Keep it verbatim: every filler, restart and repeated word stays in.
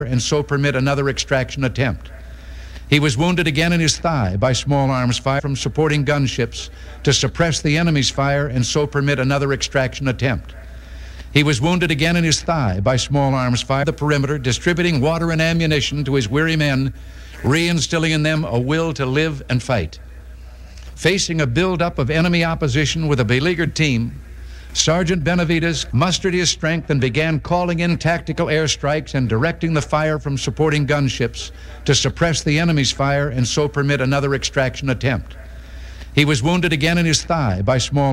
and so permit another extraction attempt. He was wounded again in his thigh by small arms fire from supporting gunships to suppress the enemy's fire and so permit another extraction attempt. He was wounded again in his thigh by small arms fire the perimeter, distributing water and ammunition to his weary men, reinstilling in them a will to live and fight. Facing a buildup of enemy opposition with a beleaguered team, Sergeant Benavides mustered his strength and began calling in tactical airstrikes and directing the fire from supporting gunships to suppress the enemy's fire and so permit another extraction attempt. He was wounded again in his thigh by small